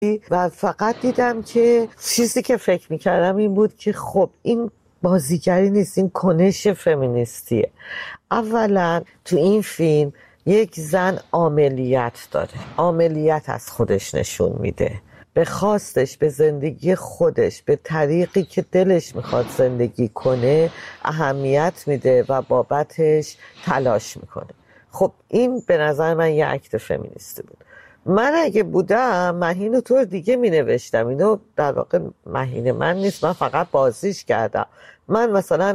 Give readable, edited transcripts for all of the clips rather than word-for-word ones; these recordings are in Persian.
و فقط دیدم که چیزی که فکر میکردم این بود که خب این بازیگری نیست، این کنش فمینیستیه. اولا تو این فیلم یک زن عاملیت داره، عاملیت از خودش نشون میده، به خواستش، به زندگی خودش، به طریقی که دلش میخواد زندگی کنه اهمیت میده و بابتش تلاش میکنه. خب این به نظر من یه اکت فمینیستی بود. من اگه بودم مهین رو طور دیگه می نوشتم. اینو در واقع مهین من نیست، من فقط بازیش کردم. من مثلا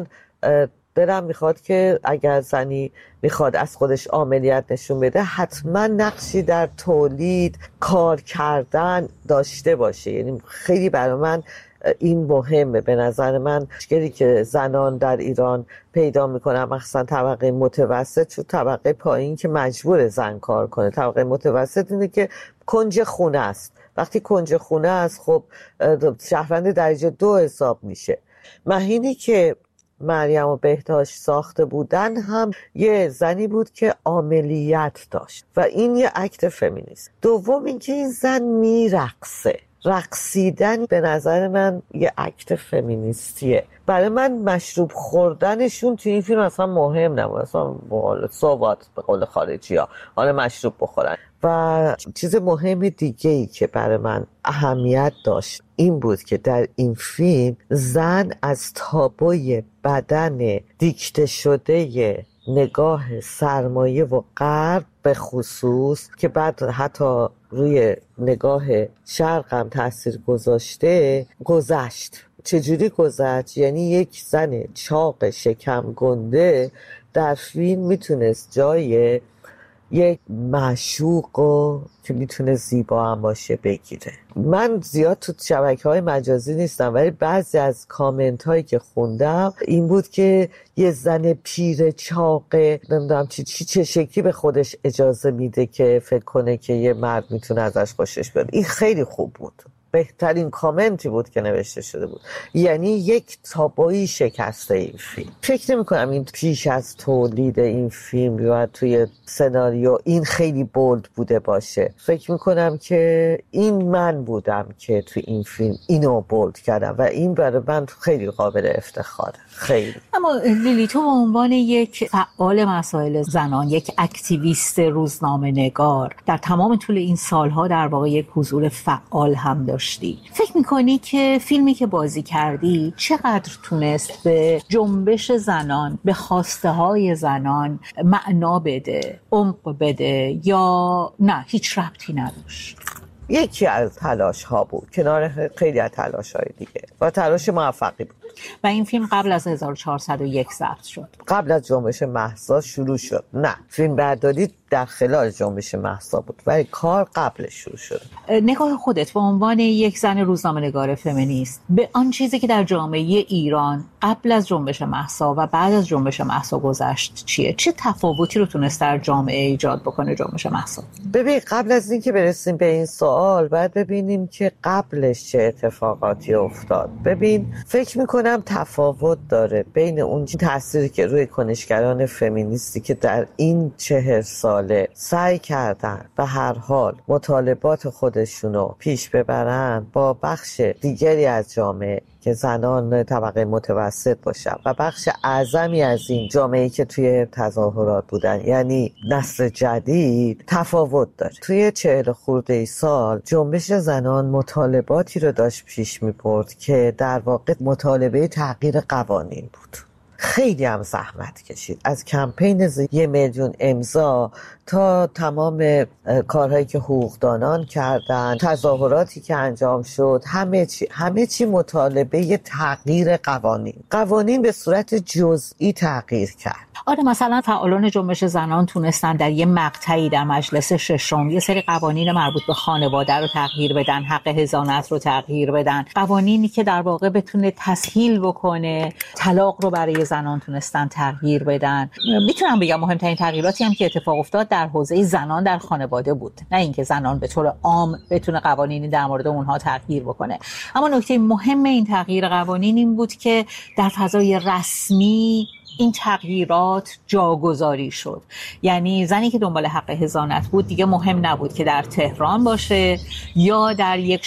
دلم میخواد که اگر زنی میخواد از خودش عاملیت نشون بده حتما نقشی در تولید، کار کردن داشته باشه. یعنی خیلی برای من این مهمه. به نظر من مشکلی که زنان در ایران پیدا میکنن، مخصوصا طبقه متوسط، چون طبقه پایین که مجبور زن کار کنه، طبقه متوسط اینه که کنج خونه است. وقتی کنج خونه است خب شهروند درجه 2 حساب میشه. مهینی که مریم و بهداشت ساخته بودن هم یه زنی بود که عاملیت داشت و این یه اکت فمینیست. دوم اینکه این زن میرقصه. رقصیدن به نظر من یه اکت فمینیستیه. برای من مشروب خوردنشون توی این فیلم اصلا مهم نبود، اصلا صحبت به قول خارجی ها حالا مشروب بخورن. و چیز مهم دیگه ای که برای من اهمیت داشت این بود که در این فیلم زن از تابوی بدن دیکته شده نگاه سرمایه و غرب به خصوص که بعد حتی روی نگاه شرق هم تاثیر گذاشته گذشت. چجوری گذشت؟ یعنی یک زن چاق شکم گنده در فیلم میتونست جای یک معشوق که میتونه زیبا هم باشه بگیره. من زیاد تو شبکه‌های مجازی نیستم ولی بعضی از کامنت هایی که خوندم این بود که یه زن پیر چاقه نمیدونم چه شکلی به خودش اجازه میده که فکر کنه که یه مرد میتونه ازش خوشش بیاد. این خیلی خوب بود، بهترین کامنتی بود که نوشته شده بود. یعنی یک تابویی شکسته این فیلم. فکر نمی کنم این پیش از تولید این فیلم یا توی سناریو این خیلی بولد بوده باشه. فکر می کنم که این من بودم که توی این فیلم اینو بولد کردم و این برای من خیلی قابل افتخاره. خیلی. اما لیلی تو به عنوان یک فعال مسائل زنان، یک اکتیویست روزنامه نگار، در تمام طول این سالها در واقع یک حضور فعال هم داشتی. فکر میکنی که فیلمی که بازی کردی چقدر تونست به جنبش زنان، به خواسته های زنان معنا بده، عمق بده یا نه هیچ ربطی نداشت؟ یکی از تلاش ها بود کنار خیلی از تلاش های دیگه و تلاش موفقی بود. و این فیلم قبل از 1401 ضبط شد، قبل از جنبش مهسا شروع شد. نه، فیلم برداری در خلال جنبش مهسا بود ولی کار قبلش شروع شد. نگاه خودت به عنوان یک زن روزنامه‌نگار فمینیست به آن چیزی که در جامعه ایران قبل از جنبش مهسا و بعد از جنبش مهسا گذشت چیه؟ چه تفاوتی رو تونست در جامعه ایجاد بکنه جنبش مهسا؟ ببین قبل از این که برسیم به این سوال باید ببینیم که قبلش چه اتفاقاتی افتاد. ببین فکر میکنم تفاوت داره بین اون تأثیری که روی کنشگران فمینیستی که در این 40 ساله سعی کردن به هر حال مطالبات خودشونو پیش ببرن با بخش دیگری از جامعه که زنان طبقه متوسط باشن و بخش اعظمی از این جامعه‌ای که توی تظاهرات بودن یعنی نسل جدید تفاوت داره. توی 40 خورده سال جنبش زنان مطالباتی رو داشت پیش می‌برد که در واقع مطالبه تغییر قوانین بود. خیلی هم زحمت کشید، از کمپین 1 میلیون امضا تا تمام کارهایی که حقوقدانان کردن، تظاهراتی که انجام شد، همه چی مطالبه تغییر قوانین به صورت جزئی تغییر کرد. آره مثلا فعالان جنبش زنان تونستن در یه مقطعی در مجلس ششم یه سری قوانین مربوط به خانواده رو تغییر بدن، حق حضانت رو تغییر بدن، قوانینی که در واقع بتونه تسهیل بکنه طلاق رو برای زنان تونستن تغییر بدن. میتونم بگم مهمترین تغییراتی هم که اتفاق افتاد در حوزه زنان در خانواده بود، نه اینکه زنان به طور عام بتونه قوانینی در مورد اونها تغییر بکنه. اما نکته مهم این تغییر قوانین این بود که در فضای رسمی این تغییرات جاگذاری شد. یعنی زنی که دنبال حق حضانت بود دیگه مهم نبود که در تهران باشه یا در یک